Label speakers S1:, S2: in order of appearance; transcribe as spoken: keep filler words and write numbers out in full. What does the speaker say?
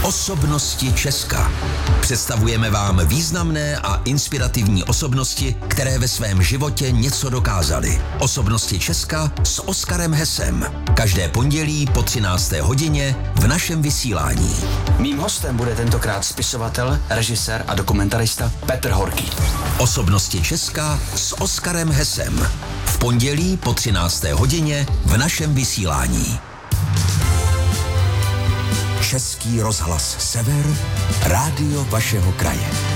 S1: Osobnosti Česka. Představujeme vám významné a inspirativní osobnosti, které ve svém životě něco dokázaly. Osobnosti Česka s Oskarem Hesem. Každé pondělí po třinácté hodině v našem vysílání.
S2: Mým hostem bude tentokrát spisovatel, režisér a dokumentarista Petr Horký.
S1: Osobnosti Česka s Oskarem Hesem. V pondělí po třinácté hodině v našem vysílání. Český rozhlas Sever, rádio vašeho kraje.